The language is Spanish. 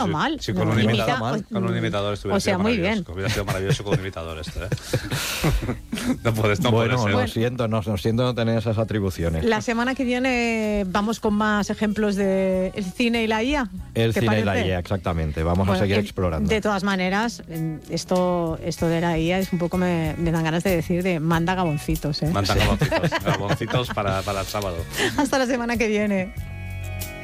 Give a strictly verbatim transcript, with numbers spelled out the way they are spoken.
No mal. Si con, no, un imita, imitador, pues, con un imitador estuviera o sea, sido muy maravilloso. bien. Hubiera sido maravilloso con un imitador esto, ¿eh? No puedes, no bueno, puedes, ¿eh? lo siento, no, lo siento no tener esas atribuciones. La semana que viene vamos con más ejemplos de el cine y la I A. El ¿te cine parece? y la I A, exactamente. Vamos Bueno, a seguir eh, explorando. De todas maneras, esto, esto de la I A es un poco, me, me dan ganas de decir, de manda gaboncitos, ¿eh? Manda gaboncitos, gaboncitos para, para el sábado. Hasta la semana que viene.